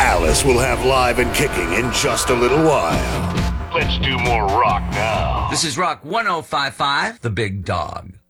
Alice will have Live and Kicking in just a little while. Let's do more rock now. This is Rock 1055, The Big Dog.